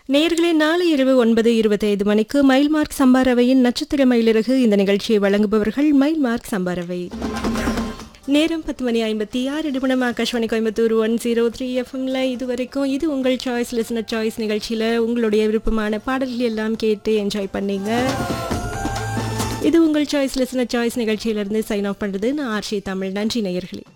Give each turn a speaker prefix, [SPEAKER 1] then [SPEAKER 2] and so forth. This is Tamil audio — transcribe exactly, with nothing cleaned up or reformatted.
[SPEAKER 1] நேயர்களே, நாளை இரவு ஒன்பது இருபத்தைந்து மணிக்கு மைல்மார்க் சம்பாரவையின் நட்சத்திர மயிலிறகு. இந்த நிகழ்ச்சியை வழங்குபவர்கள் மைல்மார்க் சம்பாரவை. நேரம் பத்து மணி ஐம்பத்தி ஆறு நிமிடம். Akashvani Coimbatore one zero three எஃப்எம்ல இதுவரைக்கும் இது உங்கள் சாய்ஸ் லிசனர் சாய்ஸ் நிகழ்ச்சியில் உங்களுடைய விருப்பமான பாடல்கள் எல்லாம் கேட்டு என்ஜாய் பண்ணீங்க. இது உங்கள் சாய்ஸ் லிசனர் சாய்ஸ் நிகழ்ச்சியிலிருந்து சைன் ஆஃப் பண்ணுறது நான் ஆர்ஷி தமிழ். நன்றி நேயர்களே.